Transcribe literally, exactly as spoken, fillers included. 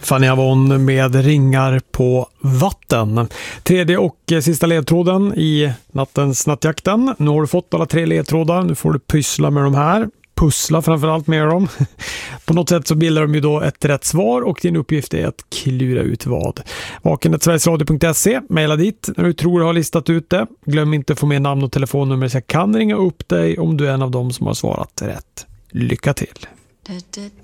Fanny Avon med Ringar på vatten. Tredje och sista ledtråden i nattens nattjakten. Nu har du fått alla tre ledtrådar. Nu får du pyssla med de här. Pussla framförallt med dem. På något sätt så bildar de ju då ett rätt svar och din uppgift är att klura ut vad. vaken snabel-a sverigesradio punkt se. Maila dit när du tror du har listat ut det. Glöm inte att få med namn och telefonnummer så jag kan ringa upp dig om du är en av dem som har svarat rätt. Lycka till!